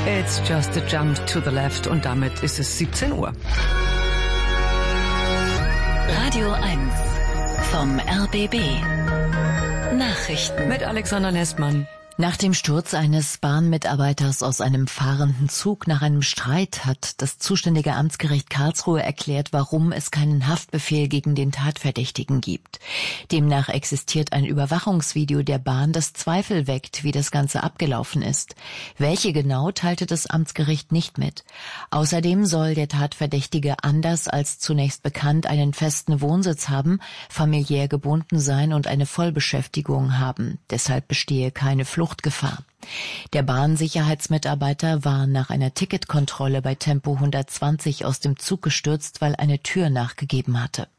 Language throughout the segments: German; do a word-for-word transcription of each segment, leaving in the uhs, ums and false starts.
It's just a jump to the left und damit ist es siebzehn Uhr. Radio eins vom R B B. Nachrichten mit Alexander Nestmann. Nach dem Sturz eines Bahnmitarbeiters aus einem fahrenden Zug nach einem Streit hat das zuständige Amtsgericht Karlsruhe erklärt, warum es keinen Haftbefehl gegen den Tatverdächtigen gibt. Demnach existiert ein Überwachungsvideo der Bahn, das Zweifel weckt, wie das Ganze abgelaufen ist. Welche genau, teilte das Amtsgericht nicht mit. Außerdem soll der Tatverdächtige anders als zunächst bekannt einen festen Wohnsitz haben, familiär gebunden sein und eine Vollbeschäftigung haben. Deshalb bestehe keine Flucht. Gefahr. Der Bahnsicherheitsmitarbeiter war nach einer Ticketkontrolle bei Tempo hundertzwanzig aus dem Zug gestürzt, weil eine Tür nachgegeben hatte.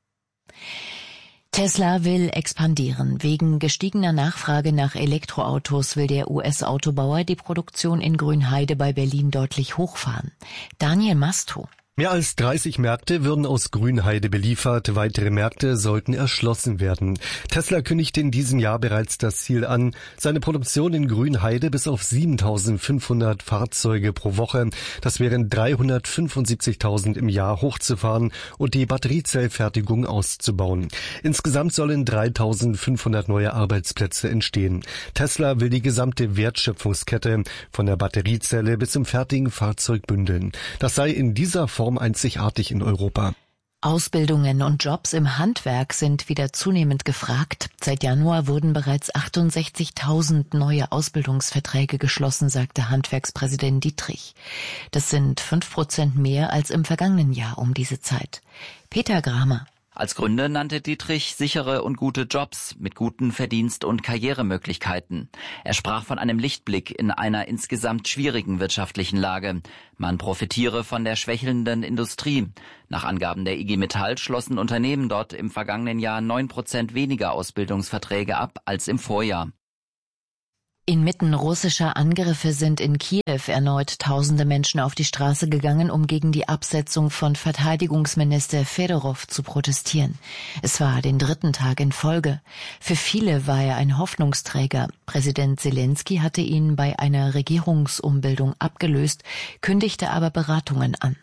Tesla will expandieren. Wegen gestiegener Nachfrage nach Elektroautos will der U S-Autobauer die Produktion in Grünheide bei Berlin deutlich hochfahren. Daniel Masto. Mehr als dreißig Märkte würden aus Grünheide beliefert, weitere Märkte sollten erschlossen werden. Tesla kündigte in diesem Jahr bereits das Ziel an, seine Produktion in Grünheide bis auf siebentausendfünfhundert Fahrzeuge pro Woche, das wären dreihundertfünfundsiebzigtausend im Jahr, hochzufahren und die Batteriezellfertigung auszubauen. Insgesamt sollen dreitausendfünfhundert neue Arbeitsplätze entstehen. Tesla will die gesamte Wertschöpfungskette von der Batteriezelle bis zum fertigen Fahrzeug bündeln. Das sei in dieser Form einzigartig in Europa. Ausbildungen und Jobs im Handwerk sind wieder zunehmend gefragt. Seit Januar wurden bereits achtundsechzigtausend neue Ausbildungsverträge geschlossen, sagte Handwerkspräsident Dietrich. Das sind fünf Prozent mehr als im vergangenen Jahr um diese Zeit. Peter Gramer. Als Gründe nannte Dietrich sichere und gute Jobs mit guten Verdienst- und Karrieremöglichkeiten. Er sprach von einem Lichtblick in einer insgesamt schwierigen wirtschaftlichen Lage. Man profitiere von der schwächelnden Industrie. Nach Angaben der I G Metall schlossen Unternehmen dort im vergangenen Jahr neun Prozent weniger Ausbildungsverträge ab als im Vorjahr. Inmitten russischer Angriffe sind in Kiew erneut tausende Menschen auf die Straße gegangen, um gegen die Absetzung von Verteidigungsminister Fedorov zu protestieren. Es war den dritten Tag in Folge. Für viele war er ein Hoffnungsträger. Präsident Zelensky hatte ihn bei einer Regierungsumbildung abgelöst, kündigte aber Beratungen an.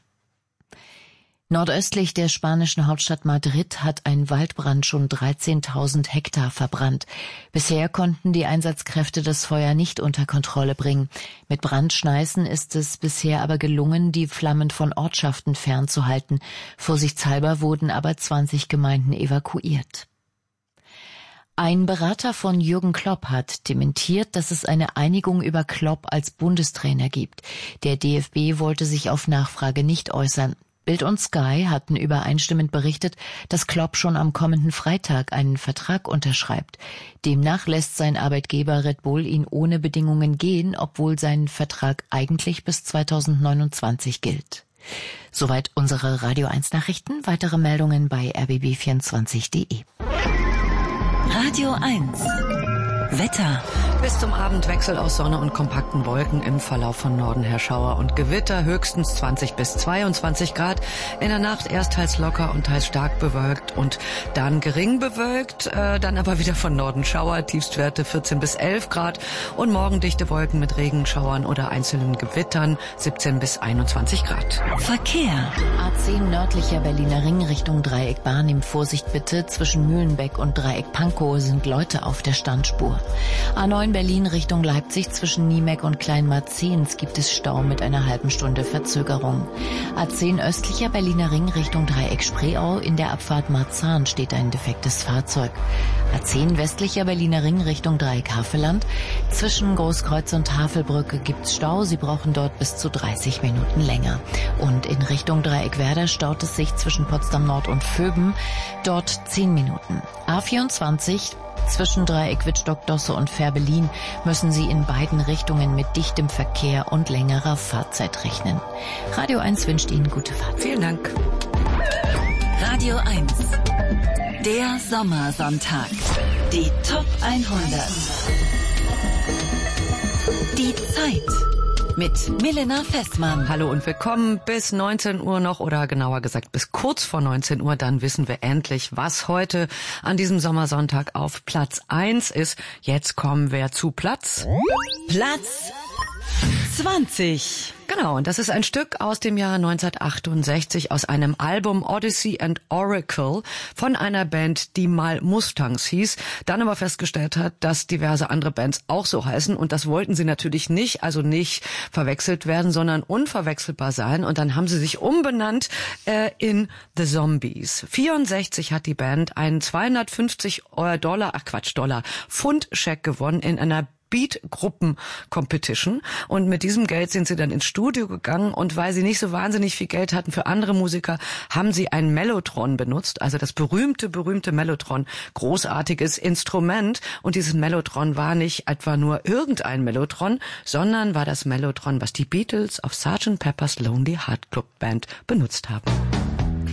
Nordöstlich der spanischen Hauptstadt Madrid hat ein Waldbrand schon dreizehntausend Hektar verbrannt. Bisher konnten die Einsatzkräfte das Feuer nicht unter Kontrolle bringen. Mit Brandschneißen ist es bisher aber gelungen, die Flammen von Ortschaften fernzuhalten. Vorsichtshalber wurden aber zwanzig Gemeinden evakuiert. Ein Berater von Jürgen Klopp hat dementiert, dass es eine Einigung über Klopp als Bundestrainer gibt. Der D F B wollte sich auf Nachfrage nicht äußern. Bild und Sky hatten übereinstimmend berichtet, dass Klopp schon am kommenden Freitag einen Vertrag unterschreibt. Demnach lässt sein Arbeitgeber Red Bull ihn ohne Bedingungen gehen, obwohl sein Vertrag eigentlich bis zweitausendneunundzwanzig gilt. Soweit unsere Radio eins Nachrichten. Weitere Meldungen bei r b b vierundzwanzig punkt d e. Radio eins Wetter. Bis zum Abend Wechsel aus Sonne und kompakten Wolken, im Verlauf von Norden her Schauer und Gewitter, höchstens zwanzig bis zweiundzwanzig Grad. In der Nacht erst teils locker und teils stark bewölkt und dann gering bewölkt, äh, dann aber wieder von Norden Schauer, Tiefstwerte vierzehn bis elf Grad und morgen dichte Wolken mit Regenschauern oder einzelnen Gewittern, siebzehn bis einundzwanzig Grad. Verkehr. A zehn nördlicher Berliner Ring Richtung Dreieckbahn, nehmt Vorsicht bitte, zwischen Mühlenbeck und Dreieck-Pankow sind Leute auf der Standspur. A neun Berlin Richtung Leipzig zwischen Niemeck und Kleinmarzens gibt es Stau mit einer halben Stunde Verzögerung. A zehn östlicher Berliner Ring Richtung Dreieck Spreeau, in der Abfahrt Marzahn steht ein defektes Fahrzeug. A zehn westlicher Berliner Ring Richtung Dreieck Havelland, zwischen Großkreuz und Havelbrücke gibt's Stau, Sie brauchen dort bis zu dreißig Minuten länger. Und in Richtung Dreieck Werder staut es sich zwischen Potsdam Nord und Vöben, dort zehn Minuten. A vierundzwanzig zwischen Dreieck Wittstock-Dosse und Fährberlin müssen Sie in beiden Richtungen mit dichtem Verkehr und längerer Fahrzeit rechnen. Radio eins wünscht Ihnen gute Fahrt. Vielen Dank. Radio eins. Der Sommersonntag. Die Top hundert. Die Zeit. Mit Milena Festmann. Hallo und willkommen bis neunzehn Uhr noch, oder genauer gesagt bis kurz vor neunzehn Uhr. Dann wissen wir endlich, was heute an diesem Sommersonntag auf Platz eins ist. Jetzt kommen wir zu Platz Platz zwanzig. Genau, und das ist ein Stück aus dem Jahr neunzehnhundertachtundsechzig aus einem Album Odyssey and Oracle von einer Band, die mal Mustangs hieß, dann aber festgestellt hat, dass diverse andere Bands auch so heißen und das wollten sie natürlich nicht, also nicht verwechselt werden, sondern unverwechselbar sein und dann haben sie sich umbenannt äh, in The Zombies. vierundsechzig hat die Band einen zweihundertfünfzig Dollar, ach Quatsch, Dollar, Pfund-Scheck gewonnen in einer Beat-Gruppen-Competition und mit diesem Geld sind sie dann ins Studio gegangen und weil sie nicht so wahnsinnig viel Geld hatten für andere Musiker, haben sie ein Mellotron benutzt, also das berühmte, berühmte Mellotron, großartiges Instrument und dieses Mellotron war nicht etwa nur irgendein Mellotron, sondern war das Mellotron, was die Beatles auf Sergeant Pepper's Lonely Hearts Club Band benutzt haben.